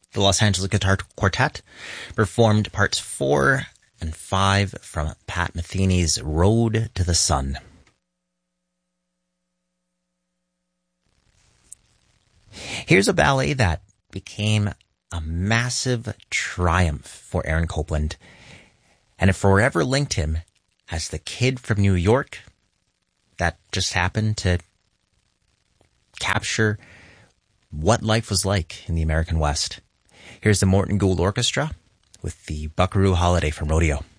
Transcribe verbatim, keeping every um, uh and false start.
The Los Angeles Guitar Quartet performed parts four and five from Pat Metheny's Road to the Sun. Here's a ballet that became a massive triumph for Aaron Copland, and it forever linked him as the kid from New York that just happened to capture what life was like in the American West. Here's the Morton Gould Orchestra with the Buckaroo Holiday from Rodeo.